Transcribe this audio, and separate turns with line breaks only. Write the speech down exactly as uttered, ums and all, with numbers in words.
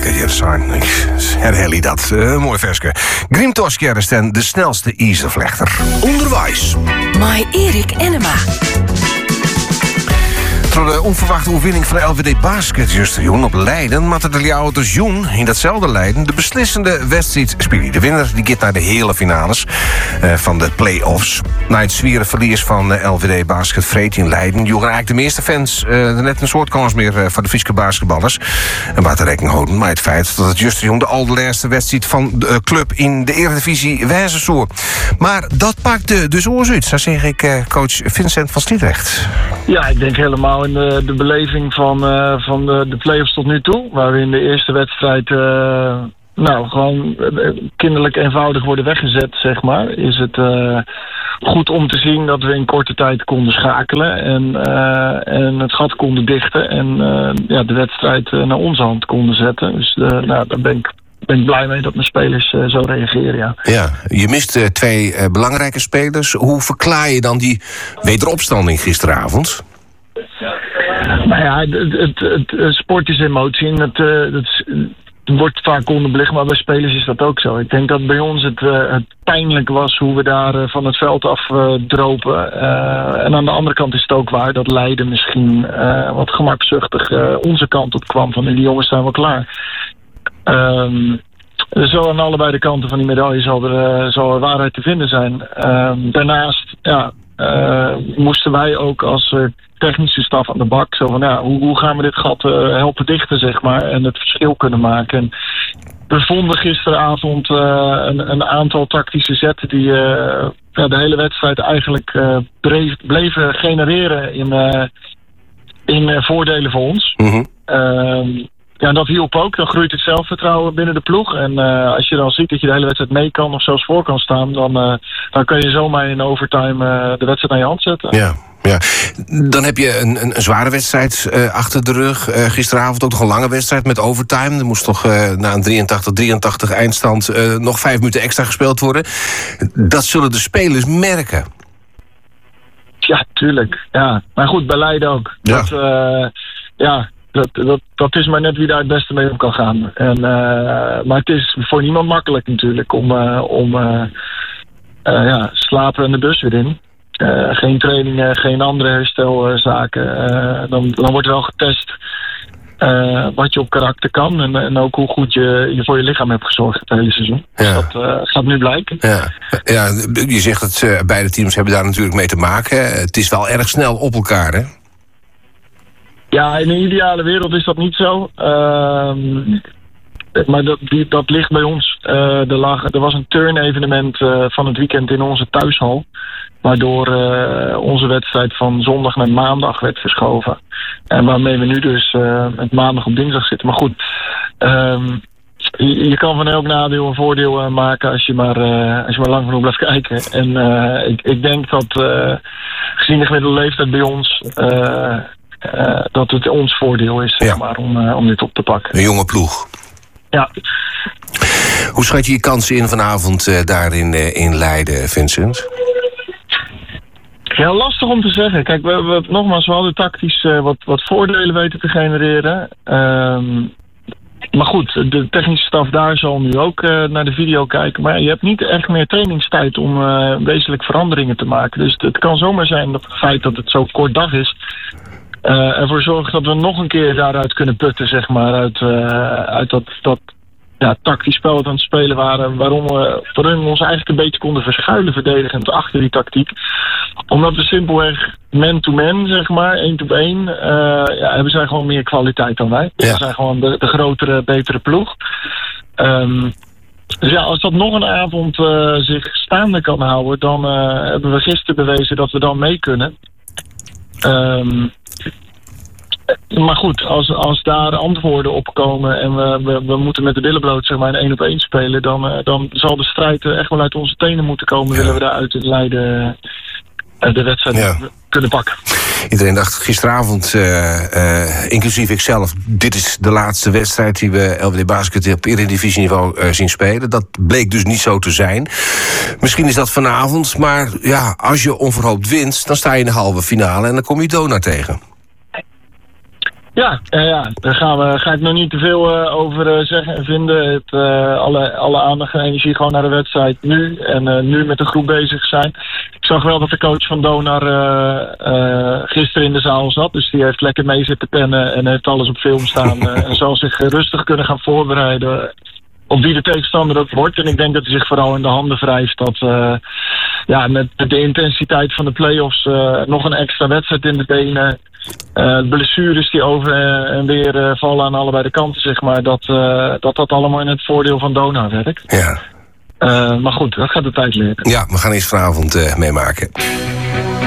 maken. Ja, zijn. Ik herhaal je dat. Uh, mooi versje. Grim Toskjerst en de snelste ijzervlechter. Onderwijs.
Mai Erik Enema.
Door de onverwachte overwinning van de L V D Basket juist Joen op Leiden, maar de Ljouwers Joen in datzelfde Leiden de beslissende wedstrijd spelen. De winnaar die gaat naar de hele finales uh, van de play-offs. Na het zwieren verlies van de L V D Basket Vreet in Leiden joegen eigenlijk de meeste fans uh, net een soort kans meer uh, voor de Friese basketballers. En waar te rekening houden met het feit dat het juist Joen de allerlaatste wedstrijd van de uh, club in de Eredivisie wijzen zou. Maar dat pakte dus oors uit, zo zeg ik uh, coach Vincent van Sliedrecht.
Ja, ik denk helemaal in de, de beleving van, uh, van de, de play-offs tot nu toe. Waar we in de eerste wedstrijd uh, nou, gewoon kinderlijk eenvoudig worden weggezet, zeg maar. Is het uh, goed om te zien dat we in korte tijd konden schakelen. En, uh, en het gat konden dichten. En uh, ja, de wedstrijd uh, naar onze hand konden zetten. Dus uh, nou, daar ben ik... ben ik blij mee dat mijn spelers uh, zo reageren, ja.
Ja, je mist uh, twee uh, belangrijke spelers. Hoe verklaar je dan die wederopstanding gisteravond?
Nou ja, het, het, het, het sport is emotie en het, uh, het, het wordt vaak onderbelicht, maar bij spelers is dat ook zo. Ik denk dat bij ons het, uh, het pijnlijk was hoe we daar uh, van het veld af uh, dropen. Uh, en aan de andere kant is het ook waar dat Leiden misschien uh, wat gemakzuchtig uh, onze kant op kwam. Van die jongens zijn wel klaar. Um, zo aan allebei de kanten van die medaille zal er, uh, zal er waarheid te vinden zijn. Um, daarnaast ja, uh, moesten wij ook als uh, technische staf aan de bak. Zo van, ja, hoe, hoe gaan we dit gat uh, helpen dichten, zeg maar, en het verschil kunnen maken. En we vonden gisteravond uh, een, een aantal tactische zetten die uh, ja, de hele wedstrijd eigenlijk uh, bleef, bleven genereren in, uh, in uh, voordelen voor ons.
Mm-hmm.
Um, Ja, dat hielp ook. Dan groeit het zelfvertrouwen binnen de ploeg. En uh, als je dan ziet dat je de hele wedstrijd mee kan of zelfs voor kan staan, dan, uh, dan kun je zomaar in overtime uh, de wedstrijd aan je hand zetten.
Ja, ja. Dan heb je een, een, een zware wedstrijd uh, achter de rug. Uh, gisteravond ook nog een lange wedstrijd met overtime. Er moest toch uh, na een drieëntachtig drieëntachtig eindstand uh, nog vijf minuten extra gespeeld worden. Dat zullen de spelers merken.
Ja, tuurlijk. Ja. Maar goed, bij Leiden ook.
Ja.
Dat, uh, ja. Dat, dat, dat is maar net wie daar het beste mee om kan gaan. En, uh, maar het is voor niemand makkelijk natuurlijk om, uh, om uh, uh, ja, slapen en de bus weer in. Uh, geen trainingen, geen andere herstelzaken. Uh, dan, dan wordt wel getest uh, wat je op karakter kan. En, en ook hoe goed je, je voor je lichaam hebt gezorgd het hele seizoen.
Ja.
Dus dat uh, gaat nu blijken.
Ja. Ja, je zegt dat uh, beide teams hebben daar natuurlijk mee te maken. Het is wel erg snel op elkaar, hè?
Ja, in een ideale wereld is dat niet zo. Uh, maar dat, die, dat ligt bij ons. Uh, er, lag, er was een turn-evenement uh, van het weekend in onze thuishal. Waardoor uh, onze wedstrijd van zondag naar maandag werd verschoven. En waarmee we nu dus uh, met maandag op dinsdag zitten. Maar goed, um, je, je kan van elk nadeel een voordeel uh, maken als je, maar, uh, als je maar lang genoeg blijft kijken. En uh, ik, ik denk dat uh, gezien de gemiddelde leeftijd bij ons Uh, Uh, dat het ons voordeel is, zeg
ja.
maar, om, uh, om dit op te pakken.
Een jonge ploeg.
Ja.
Hoe schat je je kansen in vanavond uh, daar in, uh, in Leiden, Vincent?
Ja, lastig om te zeggen. Kijk, we, we, nogmaals, we hadden tactisch uh, wat, wat voordelen weten te genereren. Um, maar goed, de technische staf daar zal nu ook uh, naar de video kijken. Maar je hebt niet echt meer trainingstijd om uh, wezenlijk veranderingen te maken. Dus het kan zomaar zijn dat het feit dat het zo kort dag is Uh, ervoor zorgt dat we nog een keer daaruit kunnen putten, zeg maar, uit, uh, uit dat, dat ja, tactisch spel dat we aan het spelen waren, waarom we, waarom we ons eigenlijk een beetje konden verschuilen verdedigend achter die tactiek. Omdat we simpelweg man-to-man, zeg maar, één op één, uh, ja, hebben zij gewoon meer kwaliteit dan wij.
Ja.
We zijn gewoon de, de grotere, betere ploeg. Um, dus ja, als dat nog een avond uh, zich staande kan houden, dan uh, hebben we gisteren bewezen dat we dan mee kunnen. Um, Maar goed, als, als daar antwoorden op komen en we, we, we moeten met de billen bloot, zeg maar, een één op één spelen, dan, uh, dan zal de strijd echt wel uit onze tenen moeten komen. Ja. Willen we daar uit het Leiden uh, de wedstrijd ja. kunnen pakken.
Iedereen dacht gisteravond, uh, uh, inclusief ikzelf, dit is de laatste wedstrijd die we L V D Basket op Eredivisieniveau uh, zien spelen. Dat bleek dus niet zo te zijn. Misschien is dat vanavond, maar ja, als je onverhoopt wint, dan sta je in de halve finale en dan kom je Donar tegen.
Ja, ja, ja, daar gaan we, ga ik nog niet te veel uh, over uh, zeggen en vinden. Het, uh, alle, alle aandacht en energie gewoon naar de wedstrijd nu. En uh, nu met de groep bezig zijn. Ik zag wel dat de coach van Donar uh, uh, gisteren in de zaal zat. Dus die heeft lekker mee zitten pennen en heeft alles op film staan. Uh, en zal zich rustig kunnen gaan voorbereiden op wie de tegenstander ook wordt. En ik denk dat hij zich vooral in de handen wrijft dat uh, ja, met de intensiteit van de play-offs uh, nog een extra wedstrijd in de benen. Uh, blessures die over en weer uh, vallen aan allebei de kanten, zeg maar, dat, uh, dat dat allemaal in het voordeel van Donar werkt.
Ja.
Uh, maar goed, dat gaat de tijd leren.
Ja, we gaan eens vanavond uh, meemaken.